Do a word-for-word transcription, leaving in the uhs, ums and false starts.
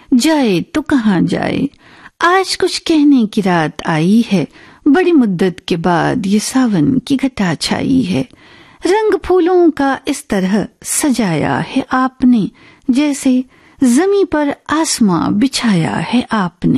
जाए तो कहाँ जाए, आज कुछ कहने की रात आई है, बड़ी मुद्दत के बाद ये सावन की घटा छाई है। रंग फूलों का इस तरह सजाया है आपने, जैसे जमी पर आसमां बिछाया है आपने।